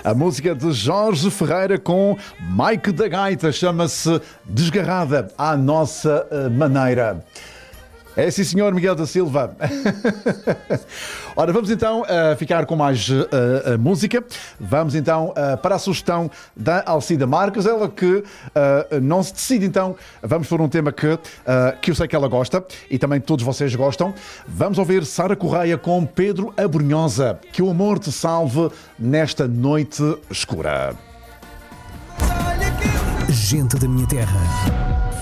A música de Jorge Ferreira com Mike da Gaita chama-se Desgarrada à Nossa Maneira. É sim, senhor Miguel da Silva. Ora, vamos então ficar com mais música. Vamos então para a sugestão da Alcida Marques, ela que não se decide então. Vamos por um tema que eu sei que ela gosta e também todos vocês gostam. Vamos ouvir Sara Correia com Pedro Abrunhosa. Que o amor te salve nesta noite escura. Gente da minha terra.